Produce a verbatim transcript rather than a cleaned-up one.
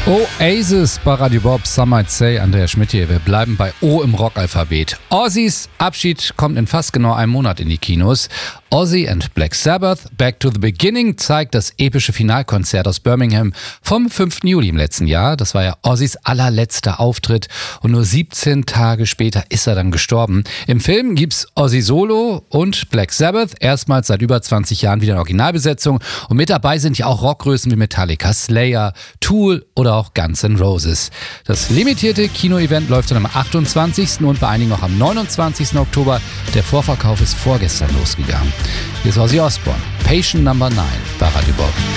Oasis bei Radio Bob, Some Might Say, Andrea Schmidt hier. Wir bleiben bei O im Rockalphabet. Ozzys Abschied kommt in fast genau einem Monat in die Kinos. Ozzy and Black Sabbath, Back to the Beginning, zeigt das epische Finalkonzert aus Birmingham vom fünften Juli im letzten Jahr. Das war ja Ozzys allerletzter Auftritt und nur siebzehn Tage später ist er dann gestorben. Im Film gibt's Ozzy solo und Black Sabbath, erstmals seit über zwanzig Jahren wieder in Originalbesetzung. Und mit dabei sind ja auch Rockgrößen wie Metallica, Slayer, Tool oder auch Guns N' Roses. Das limitierte Kino-Event läuft dann am achtundzwanzigsten und bei einigen auch am neunundzwanzigsten Oktober. Der Vorverkauf ist vorgestern losgegangen. Hier ist Ozzy Osbourne, Patient Number nine bei Radio Bob.